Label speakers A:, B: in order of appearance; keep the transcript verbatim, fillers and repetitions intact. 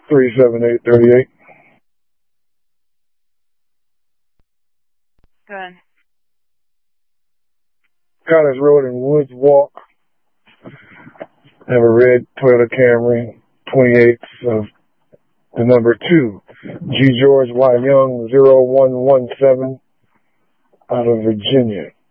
A: three seven eight three eight.
B: Good.
A: Cottage Road and Woods Walk. Have a red Toyota Camry, twenty-eighths of the number two. G. George Y. Young, zero one one seven, out of Virginia.